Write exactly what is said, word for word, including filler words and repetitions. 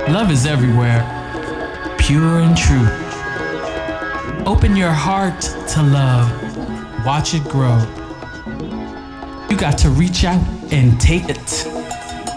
Love is everywhere, pure and true. Open your heart to love, watch it grow. You got to reach out and take it.